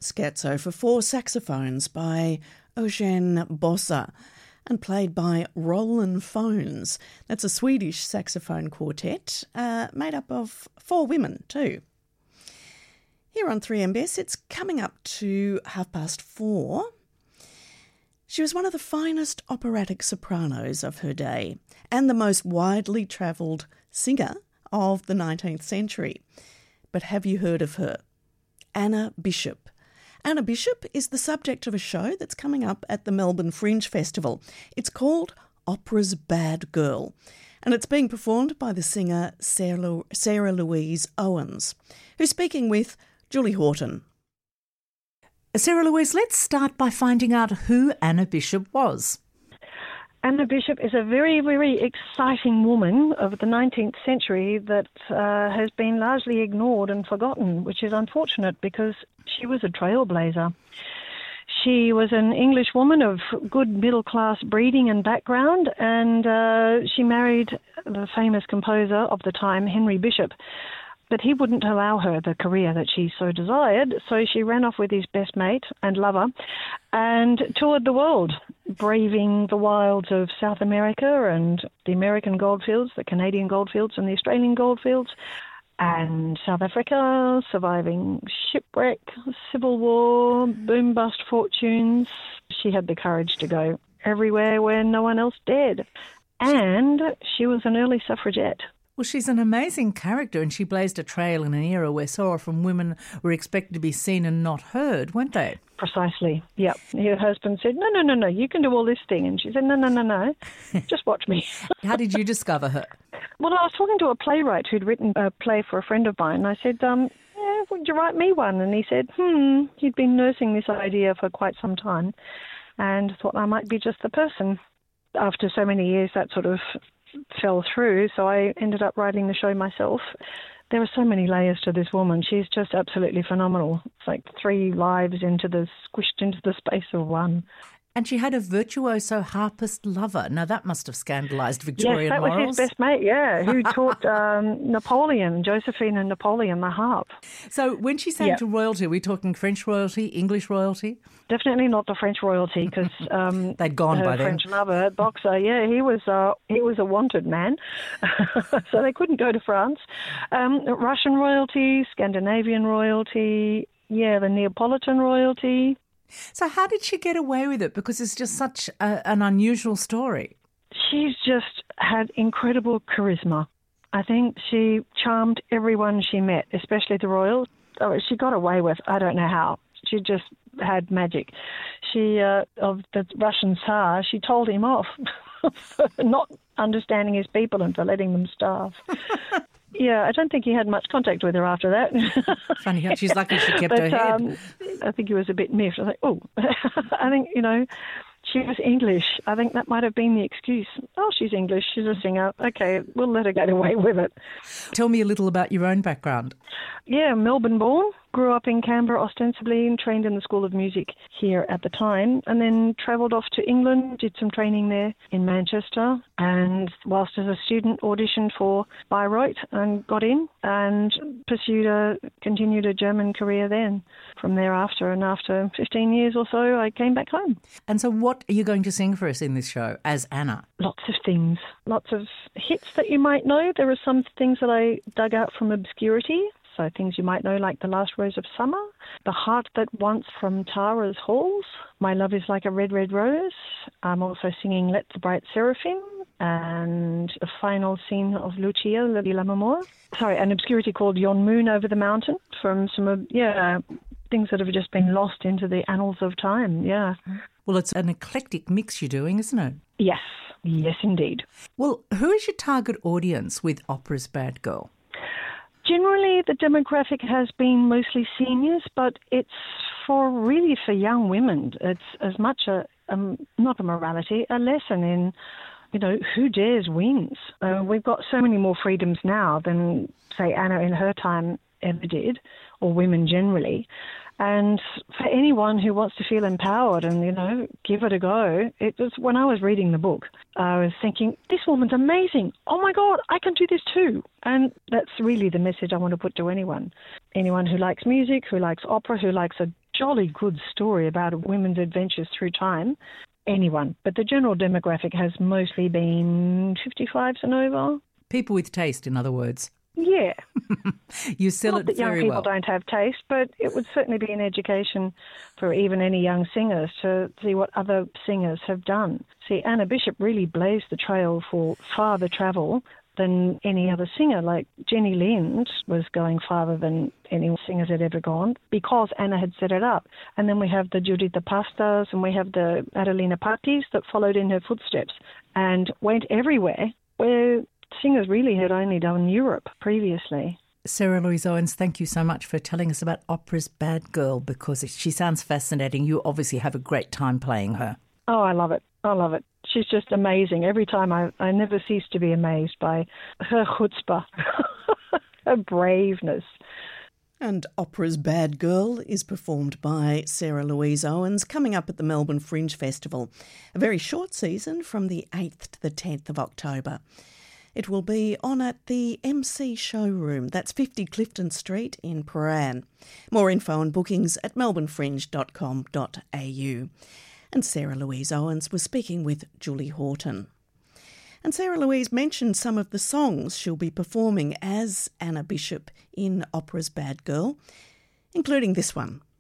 Scherzo for four saxophones by Eugene Bossa and played by Roland Phones. That's a Swedish saxophone quartet made up of four women too. Here on 3MBS, it's coming up to 4:30. She was one of the finest operatic sopranos of her day and the most widely travelled singer of the 19th century. But have you heard of her? Anna Bishop. Anna Bishop is the subject of a show that's coming up at the Melbourne Fringe Festival. It's called Opera's Bad Girl, and it's being performed by the singer Sarah Louise Owens, who's speaking with Julie Horton. Sarah Louise, let's start by finding out who Anna Bishop was. Anna Bishop is a very, very exciting woman of the 19th century that has been largely ignored and forgotten, which is unfortunate because she was a trailblazer. She was an English woman of good middle-class breeding and background, and she married the famous composer of the time, Henry Bishop. But he wouldn't allow her the career that she so desired, so she ran off with his best mate and lover and toured the world, braving the wilds of South America and the American goldfields, the Canadian goldfields and the Australian goldfields, and South Africa, surviving shipwreck, civil war, boom-bust fortunes. She had the courage to go everywhere where no one else dared. And she was an early suffragette. Well, she's an amazing character, and she blazed a trail in an era where so often women were expected to be seen and not heard, weren't they? Precisely, yep. Her husband said, no, you can do all this thing. And she said, no, just watch me. How did you discover her? Well, I was talking to a playwright who'd written a play for a friend of mine, and I said, would you write me one? And he said, he'd been nursing this idea for quite some time and thought I might be just the person. After so many years, that sort of fell through, so I ended up writing the show myself. There are so many layers to this woman. She's just absolutely phenomenal. It's like three lives squished into the space of one. And she had a virtuoso harpist lover. Now, that must have scandalised Victorian morals. Yes, that was his best mate, who taught Napoleon, Josephine and Napoleon, the harp. So when she sang to royalty, are we talking French royalty, English royalty? Definitely not the French royalty, because they'd gone by then. French lover, Boxer, he was a wanted man, so they couldn't go to France. Russian royalty, Scandinavian royalty, the Neapolitan royalty. So how did she get away with it? Because it's just such an unusual story. She's just had incredible charisma. I think she charmed everyone she met, especially the royals. Oh, she got away with, I don't know how. She just had magic. She, of the Russian Tsar, she told him off for not understanding his people and for letting them starve. Yeah, I don't think he had much contact with her after that. Funny how she's lucky she kept her head. I think he was a bit miffed. I was like, I think, she was English. I think that might have been the excuse. Oh, she's English, she's a singer. Okay, we'll let her get away with it. Tell me a little about your own background. Yeah, Melbourne-born. Grew up in Canberra ostensibly and trained in the School of Music here at the time, and then travelled off to England, did some training there in Manchester, and whilst as a student auditioned for Bayreuth and got in and continued a German career then from thereafter. And after 15 years or so, I came back home. And so what are you going to sing for us in this show as Anna? Lots of things. Lots of hits that you might know. There are some things that I dug out from obscurity. So things you might know, like The Last Rose of Summer, The Heart That Once from Tara's Halls, My Love Is Like a Red, Red Rose. I'm also singing Let the Bright Seraphim and the final scene of Lucia, La Vie l'Amour. Sorry, an obscurity called Yon Moon Over the Mountain from some, things that have just been lost into the annals of time, Well, it's an eclectic mix you're doing, isn't it? Yes, indeed. Well, who is your target audience with Opera's Bad Girl? Generally, the demographic has been mostly seniors, but it's for young women. It's as much not a morality, a lesson in, who dares wins. We've got so many more freedoms now than, say, Anna in her time ever did, or women generally. And for anyone who wants to feel empowered and, give it a go, it was when I was reading the book, I was thinking, this woman's amazing. Oh, my God, I can do this too. And that's really the message I want to put to anyone. Anyone who likes music, who likes opera, who likes a jolly good story about women's adventures through time. Anyone, but the general demographic has mostly been 55s and over. People with taste, in other words. Yeah. You sell Not it that young very people well. don't have taste, but it would certainly be an education for even any young singers to see what other singers have done. See, Anna Bishop really blazed the trail for farther travel than any other singer. Like Jenny Lind was going farther than any singers had ever gone because Anna had set it up. And then we have the Juditha Pastas and we have the Adelina Patis that followed in her footsteps and went everywhere where singers really had only done Europe previously. Sarah Louise Owens, thank you so much for telling us about opera's Bad Girl, because she sounds fascinating. You obviously have a great time playing her. Oh, I love it. I love it. She's just amazing. Every time I never cease to be amazed by her chutzpah, her braveness. And opera's Bad Girl is performed by Sarah Louise Owens, coming up at the Melbourne Fringe Festival. A very short season from the 8th to the 10th of October. It will be on at the MC Showroom. That's 50 Clifton Street in Prahran. More info and bookings at melbournefringe.com.au. And Sarah Louise Owens was speaking with Julie Horton. And Sarah Louise mentioned some of the songs she'll be performing as Anna Bishop in opera's Bad Girl, including this one.